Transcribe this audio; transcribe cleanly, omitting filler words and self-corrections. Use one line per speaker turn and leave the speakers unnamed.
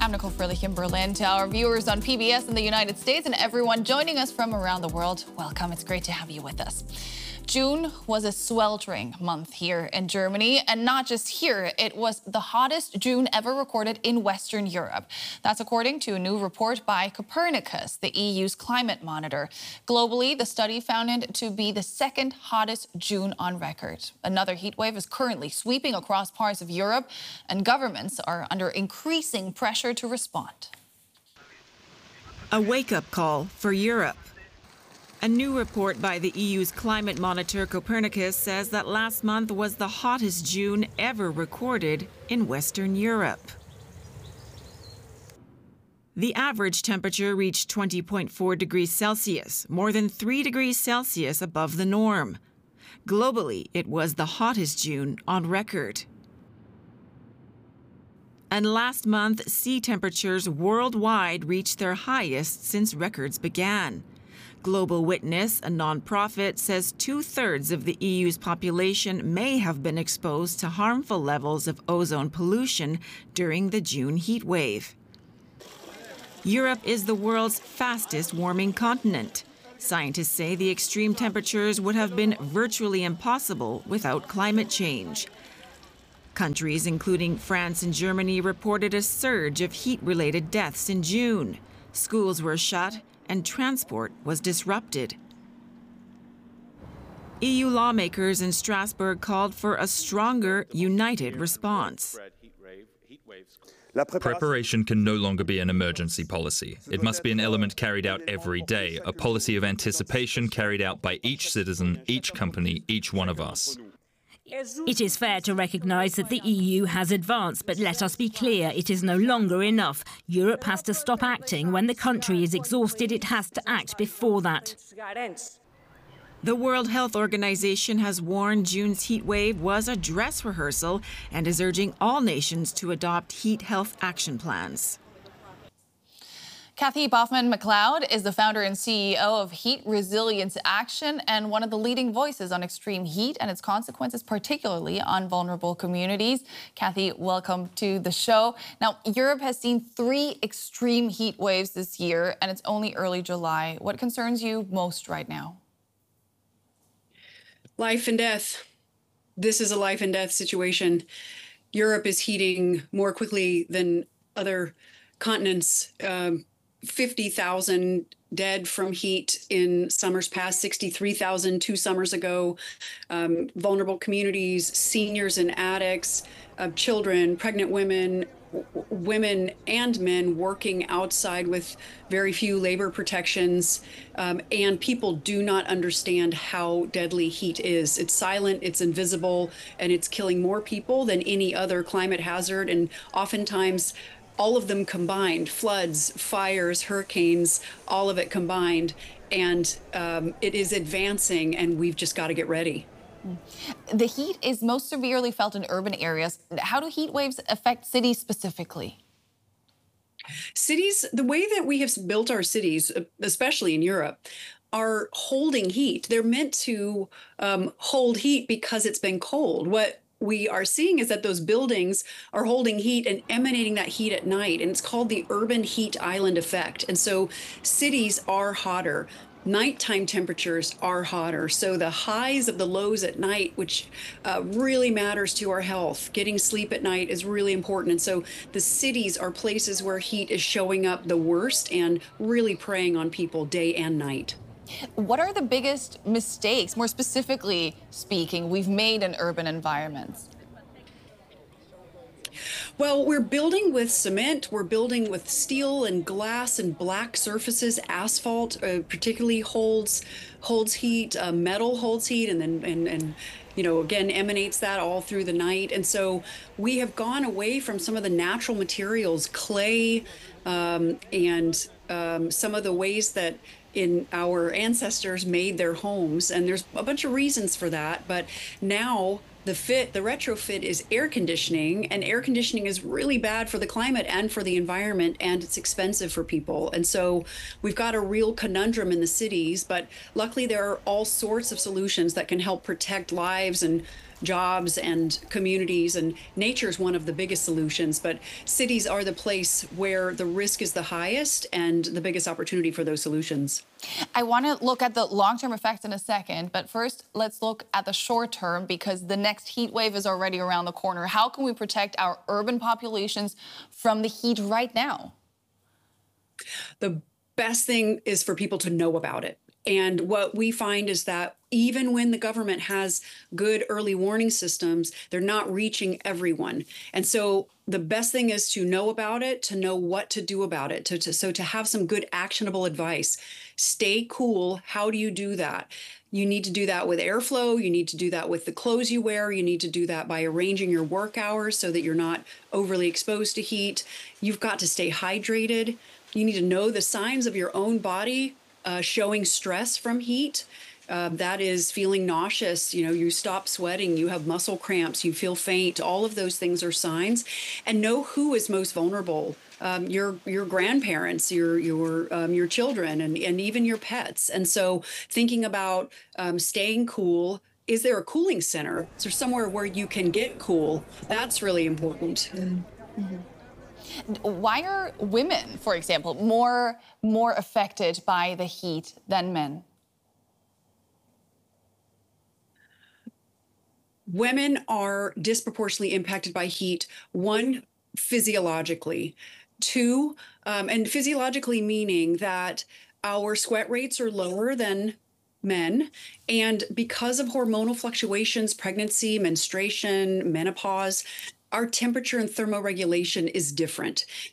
I'm Nicole Furley-Kimberlin. To our viewers on PBS in the United States and everyone joining us from around the world, welcome. It's great to have you with us. June was a sweltering month here in Germany, and not just here. It was the hottest June ever recorded in Western Europe. That's according to a new report by Copernicus, the EU's climate monitor. Globally, the study found it to be the second hottest June on record. Another heat wave is currently sweeping across parts of Europe, and governments are under increasing pressure to respond.
A wake-up call for Europe. A new report by the EU's climate monitor Copernicus says that last month was the hottest June ever recorded in Western Europe. The average temperature reached 20.4 degrees Celsius, more than 3 degrees Celsius above the norm. Globally, it was the hottest June on record. And last month, sea temperatures worldwide reached their highest since records began. Global Witness, a nonprofit, says 2/3 of the EU's population may have been exposed to harmful levels of ozone pollution during the June heat wave. Europe is the world's fastest warming continent. Scientists say the extreme temperatures would have been virtually impossible without climate change. Countries including France and Germany reported a surge of heat-related deaths in June. Schools were shut and transport was disrupted. EU lawmakers in Strasbourg called for a stronger, united response.
Preparation can no longer be an emergency policy. It must be an element carried out every day, a policy of anticipation carried out by each citizen, each company, each one of us.
It is fair to recognise that the EU has advanced, but let us be clear, it is no longer enough. Europe has to stop acting. When the country is exhausted, it has to act before that.
The World Health Organization has warned June's heat wave was a dress rehearsal and is urging all nations to adopt heat health action plans.
Kathy Baughman-McLeod is the founder and CEO of Heat Resilience Action and one of the leading voices on extreme heat and its consequences, particularly on vulnerable communities. Kathy, welcome to the show. Now, Europe has seen 3 extreme heat waves this year, and it's only early July. What concerns you most right now?
Life and death. This is a life and death situation. Europe is heating more quickly than other continents. 50,000 dead from heat in summers past, 63,000 2 summers ago. Vulnerable communities, seniors and addicts, children, pregnant women, women and men working outside with very few labor protections. And people do not understand how deadly heat is. It's silent, it's invisible, and it's killing more people than any other climate hazard. And oftentimes, all of them combined, floods, fires, hurricanes, all of it combined. And it is advancing, and we've just got to get ready.
The heat is most severely felt in urban areas. How do heat waves affect cities specifically?
Cities, the way that we have built our cities, especially in Europe, are holding heat. They're meant to hold heat because it's been cold. What we are seeing is that those buildings are holding heat and emanating that heat at night. And it's called the urban heat island effect. And so cities are hotter. Nighttime temperatures are hotter. So the highs of the lows at night, which really matters to our health. Getting sleep at night is really important. And so the cities are places where heat is showing up the worst and really preying on people day and night.
What are the biggest mistakes, more specifically speaking, we've made in urban environments?
Well, we're building with cement, we're building with steel and glass and black surfaces. Asphalt particularly holds heat, metal holds heat, and then you know, again, emanates that all through the night. And so we have gone away from some of the natural materials, clay, and some of the ways that in our ancestors made their homes. And there's a bunch of reasons for that. But now the retrofit is air conditioning, and air conditioning is really bad for the climate and for the environment, and it's expensive for people. And so we've got a real conundrum in the cities, but luckily there are all sorts of solutions that can help protect lives and jobs and communities. And nature is one of the biggest solutions, but cities are the place where the risk is the highest and the biggest opportunity for those solutions.
I want to look at the long-term effects in a second, but first let's look at the short term because the next heat wave is already around the corner. How can we protect our urban populations from the heat right now?
The best thing is for people to know about it. And what we find is that even when the government has good early warning systems, they're not reaching everyone. And so the best thing is to know about it, to know what to do about it, to have some good actionable advice. Stay cool. How do you do that? You need to do that with airflow. You need to do that with the clothes you wear. You need to do that by arranging your work hours so that you're not overly exposed to heat. You've got to stay hydrated. You need to know the signs of your own body showing stress from heat. That is feeling nauseous, you stop sweating, you have muscle cramps, you feel faint. All of those things are signs. And know who is most vulnerable. Your grandparents, your children, and even your pets. And so thinking about staying cool. Is there a cooling center? Is there somewhere where you can get cool? That's really important.
Mm-hmm. Why are women, for example, more affected by the heat than men?
Women are disproportionately impacted by heat. One, physiologically. Two, and physiologically meaning that our sweat rates are lower than men. And because of hormonal fluctuations, pregnancy, menstruation, menopause, our temperature and thermoregulation is different.